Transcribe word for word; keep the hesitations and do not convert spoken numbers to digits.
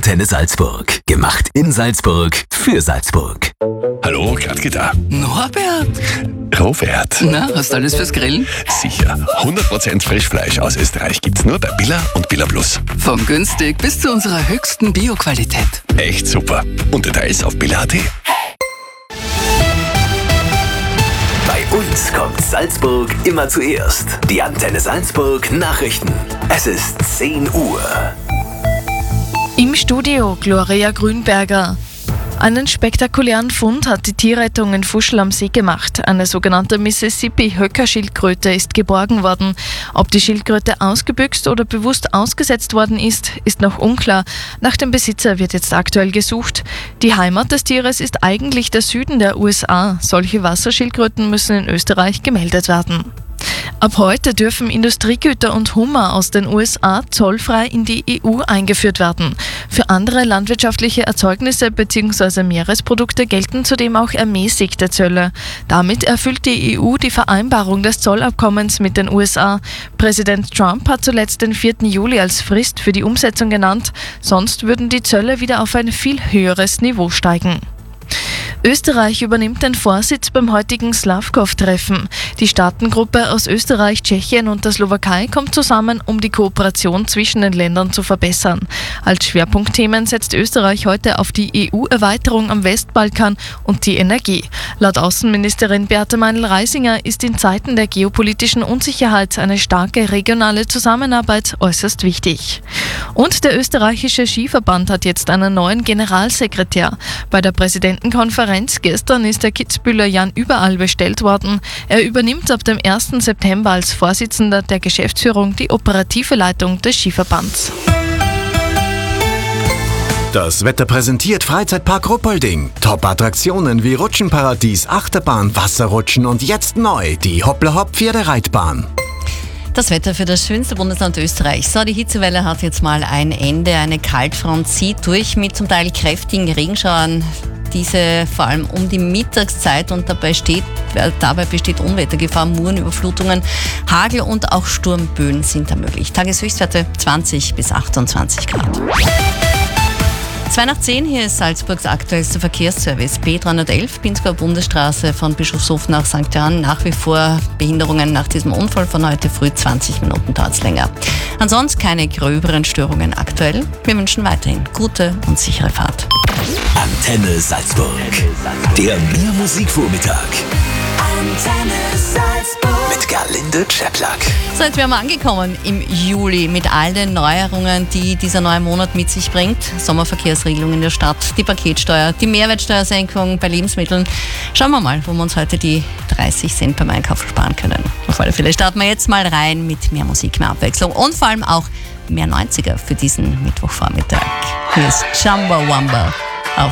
Antenne Salzburg. Gemacht in Salzburg für Salzburg. Hallo, Gradke da. Norbert! Robert. Na, hast du alles fürs Grillen? Sicher. hundert Prozent Frischfleisch aus Österreich gibt's nur bei Billa und Billa Plus. Vom günstig bis zu unserer höchsten Bio-Qualität. Echt super. Und Details auf billa punkt at. Bei uns kommt Salzburg immer zuerst. Die Antenne Salzburg Nachrichten. Es ist zehn Uhr. Im Studio Gloria Grünberger. Einen spektakulären Fund hat die Tierrettung in Fuschl am See gemacht. Eine sogenannte Mississippi-Höckerschildkröte ist geborgen worden. Ob die Schildkröte ausgebüxt oder bewusst ausgesetzt worden ist, ist noch unklar. Nach dem Besitzer wird jetzt aktuell gesucht. Die Heimat des Tieres ist eigentlich der Süden der U S A. Solche Wasserschildkröten müssen in Österreich gemeldet werden. Ab heute dürfen Industriegüter und Hummer aus den U S A zollfrei in die E U eingeführt werden. Für andere landwirtschaftliche Erzeugnisse bzw. Meeresprodukte gelten zudem auch ermäßigte Zölle. Damit erfüllt die E U die Vereinbarung des Zollabkommens mit den U S A. Präsident Trump hat zuletzt den vierten Juli als Frist für die Umsetzung genannt. Sonst würden die Zölle wieder auf ein viel höheres Niveau steigen. Österreich übernimmt den Vorsitz beim heutigen Slavkov-Treffen. Die Staatengruppe aus Österreich, Tschechien und der Slowakei kommt zusammen, um die Kooperation zwischen den Ländern zu verbessern. Als Schwerpunktthemen setzt Österreich heute auf die E U-Erweiterung am Westbalkan und die Energie. Laut Außenministerin Beate Meinl-Reisinger ist in Zeiten der geopolitischen Unsicherheit eine starke regionale Zusammenarbeit äußerst wichtig. Und der österreichische Skiverband hat jetzt einen neuen Generalsekretär. Bei der Präsidentenkonferenz gestern ist der Kitzbühler Jan Überall bestellt worden. Er übernimmt ab dem ersten September als Vorsitzender der Geschäftsführung die operative Leitung des Skiverbands. Das Wetter präsentiert Freizeitpark Ruppolding. Top-Attraktionen wie Rutschenparadies, Achterbahn, Wasserrutschen und jetzt neu die Hoppla-Hopp-Pferdereitbahn. Das Wetter für das schönste Bundesland Österreichs. So, die Hitzewelle hat jetzt mal ein Ende. Eine Kaltfront zieht durch mit zum Teil kräftigen Regenschauern. Diese vor allem um die Mittagszeit und dabei, steht, dabei besteht Unwettergefahr, Murenüberflutungen, Hagel und auch Sturmböen sind da möglich. Tageshöchstwerte zwanzig bis achtundzwanzig Grad. zwei nach zehn, hier ist Salzburgs aktuellster Verkehrsservice. B dreihundertelf, Pinzgauer Bundesstraße von Bischofshof nach Sankt Johann. Nach wie vor Behinderungen nach diesem Unfall von heute früh, zwanzig Minuten dauert es länger. Ansonsten keine gröberen Störungen aktuell. Wir wünschen weiterhin gute und sichere Fahrt. Antenne Salzburg. Der Mehr-Musik-Vormittag. Antenne Salzburg. Mit Gerlinde Czeplak. So, jetzt wären wir angekommen im Juli mit all den Neuerungen, die dieser neue Monat mit sich bringt. Sommerverkehrsregelung in der Stadt, die Paketsteuer, die Mehrwertsteuersenkung bei Lebensmitteln. Schauen wir mal, wo wir uns heute die dreißig Cent beim Einkauf sparen können. Auf alle Fälle starten wir jetzt mal rein mit mehr Musik, mehr Abwechslung und vor allem auch mehr neunziger für diesen Mittwochvormittag. Hier ist Chumbawamba.